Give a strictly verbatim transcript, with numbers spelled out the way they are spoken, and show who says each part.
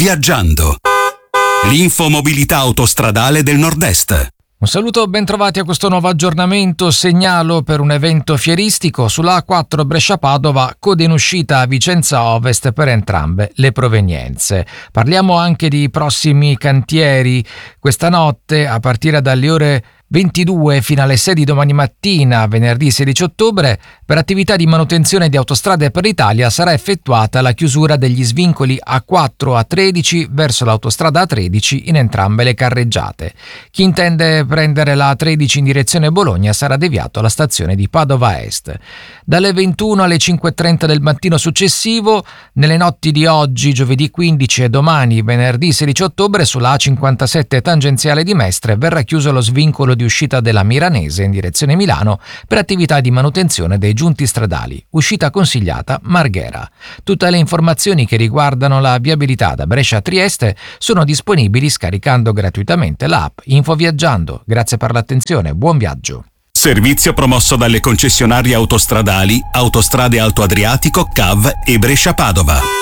Speaker 1: Viaggiando. L'infomobilità autostradale del Nord-Est.
Speaker 2: Un saluto, ben trovati a questo nuovo aggiornamento. Segnalo per un evento fieristico sulla A quattro Brescia-Padova, coda in uscita a Vicenza Ovest per entrambe le provenienze. Parliamo anche di prossimi cantieri. Questa notte, a partire dalle ore ventidue fino alle sei di domani mattina, venerdì sedici ottobre, per attività di manutenzione di Autostrade per l'Italia sarà effettuata la chiusura degli svincoli A quattro A tredici verso l'autostrada A tredici in entrambe le carreggiate. Chi intende prendere la A tredici in direzione Bologna sarà deviato alla stazione di Padova Est. Dalle ventuno alle cinque e trenta del mattino successivo, nelle notti di oggi, giovedì quindici e domani, venerdì sedici ottobre, sulla A cinquantasette tangenziale di Mestre verrà chiuso lo svincolo di uscita della Miranese in direzione Milano per attività di manutenzione dei giunti stradali. Uscita consigliata Marghera. Tutte le informazioni che riguardano la viabilità da Brescia a Trieste sono disponibili scaricando gratuitamente l'app Info Viaggiando. Grazie per l'attenzione, buon viaggio.
Speaker 1: Servizio promosso dalle concessionarie autostradali Autostrade Alto Adriatico, C A V e Brescia Padova.